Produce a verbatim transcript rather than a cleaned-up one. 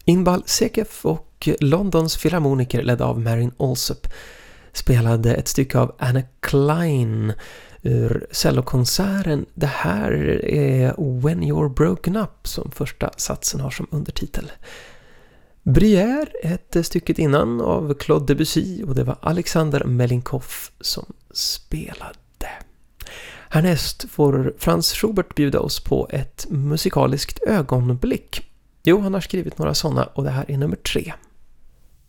Inbal Sekef och Londons filharmoniker ledda av Marin Alsop spelade ett stycke av Anna Klein ur cellokonserten. Det här är When You're Broken Up som första satsen har som undertitel. Brière, ett stycket innan av Claude Debussy, och det var Alexander Melinkov som spelade. Härnäst får Franz Schubert bjuda oss på ett musikaliskt ögonblick. Jo, han har skrivit några sådana och det här är nummer tre.